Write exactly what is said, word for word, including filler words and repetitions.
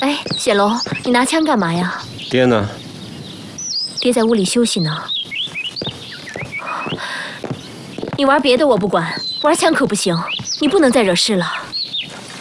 哎，显龙，你拿枪干嘛呀？ 爹呢？ 爹在屋里休息呢。你玩别的我不管，玩枪可不行，你不能再惹事了。